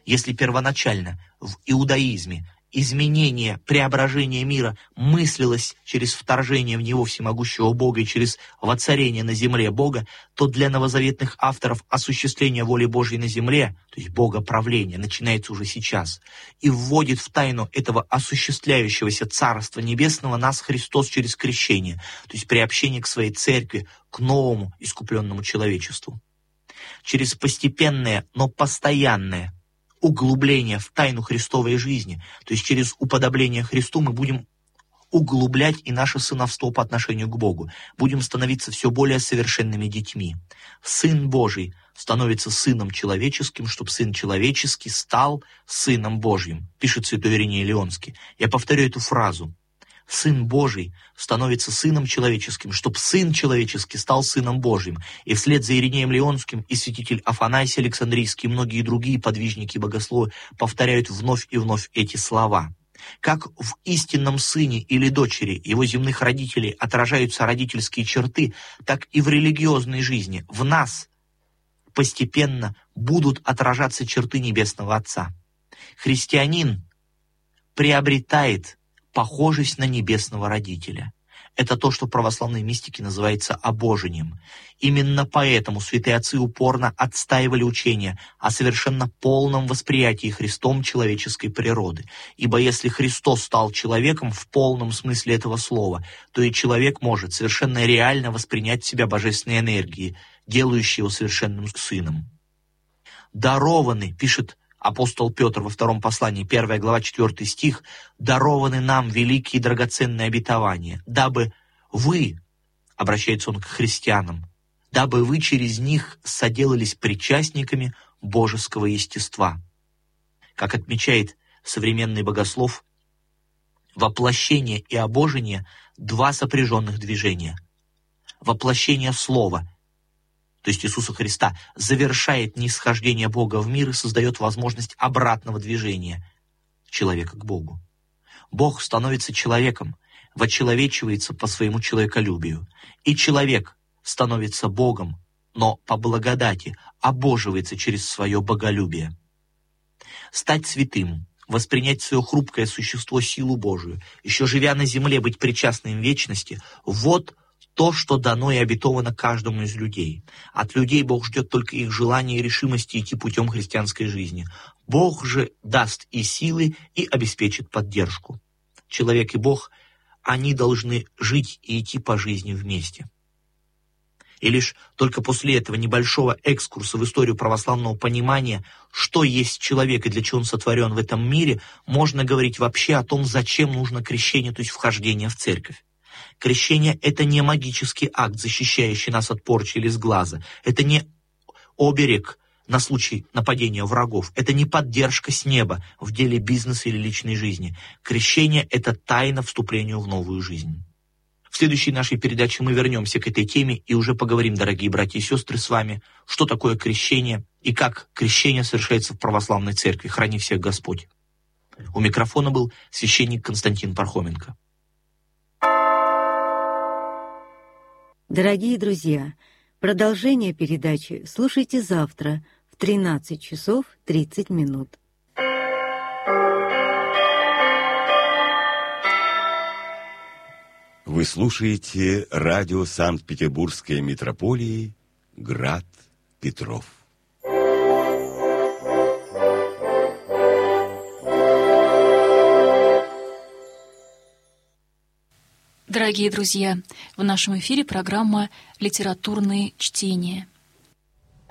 Если первоначально в иудаизме изменение, преображение мира мыслилось через вторжение в него всемогущего Бога и через воцарение на земле Бога, то для новозаветных авторов осуществление воли Божьей на земле, то есть Богоправление, начинается уже сейчас, и вводит в тайну этого осуществляющегося Царства Небесного нас Христос через крещение, то есть приобщение к своей церкви, к новому искупленному человечеству. Через постепенное, но постоянное углубление в тайну Христовой жизни, то есть через уподобление Христу мы будем углублять и наше сыновство по отношению к Богу, будем становиться все более совершенными детьми. Сын Божий становится сыном человеческим, чтобы сын человеческий стал сыном Божьим, пишет святой Ириней Леонский. Я повторю эту фразу. Сын Божий становится сыном человеческим, чтобы сын человеческий стал сыном Божьим. И вслед за Иринеем Леонским и святитель Афанасий Александрийский и многие другие подвижники и богословы повторяют вновь и вновь эти слова. Как в истинном сыне или дочери его земных родителей отражаются родительские черты, так и в религиозной жизни в нас постепенно будут отражаться черты Небесного Отца. Христианин приобретает похожесть на небесного родителя. Это то, что в православной мистике называется обожением. Именно поэтому святые отцы упорно отстаивали учение о совершенно полном восприятии Христом человеческой природы. Ибо если Христос стал человеком в полном смысле этого слова, то и человек может совершенно реально воспринять в себя божественные энергии, делающие его совершенным сыном. «Дарованы», пишет апостол Петр во втором послании, 1 глава, 4 стих, «дарованы нам великие и драгоценные обетования, дабы вы», обращается он к христианам, «дабы вы через них соделались причастниками божеского естества». Как отмечает современный богослов, воплощение и обожение – два сопряженных движения. Воплощение Слова, то есть Иисуса Христа, завершает нисхождение Бога в мир и создает возможность обратного движения человека к Богу. Бог становится человеком, вочеловечивается по своему человеколюбию, и человек становится Богом, но по благодати обоживается через свое боголюбие. Стать святым, воспринять свое хрупкое существо силу Божию, еще живя на земле, быть причастным вечности – вот то, что дано и обетовано каждому из людей. От людей Бог ждет только их желания и решимости идти путем христианской жизни. Бог же даст и силы, и обеспечит поддержку. Человек и Бог, они должны жить и идти по жизни вместе. И лишь только после этого небольшого экскурса в историю православного понимания, что есть человек и для чего он сотворен в этом мире, можно говорить вообще о том, зачем нужно крещение, то есть вхождение в церковь. Крещение – это не магический акт, защищающий нас от порчи или сглаза. Это не оберег на случай нападения врагов. Это не поддержка с неба в деле бизнеса или личной жизни. Крещение – это тайна вступления в новую жизнь. В следующей нашей передаче мы вернемся к этой теме и уже поговорим, дорогие братья и сестры, с вами, что такое крещение и как крещение совершается в православной церкви. Храни всех Господь. У микрофона был священник Константин Пархоменко. Дорогие друзья, продолжение передачи слушайте завтра в 13 часов 30 минут. Вы слушаете радио Санкт-Петербургской митрополии «Град Петров». Дорогие друзья, в нашем эфире программа «Литературные чтения».